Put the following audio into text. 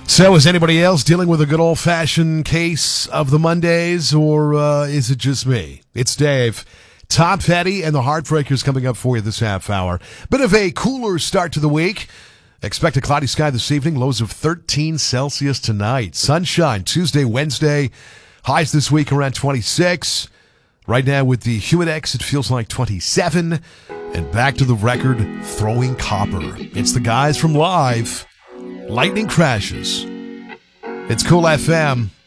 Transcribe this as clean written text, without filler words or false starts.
So is anybody else dealing with a good old-fashioned case of the Mondays, or is it just me? It's Dave. Tom Petty and the Heartbreakers coming up for you this half hour. Bit of a cooler start to the week. Expect a cloudy sky this evening. Lows of 13 Celsius tonight. Sunshine Tuesday, Wednesday. Highs this week around 26. Right now with the Humidex, it feels like 27. And back to the record, throwing copper. It's the guys from Live. Lightning Crashes. It's Cool FM.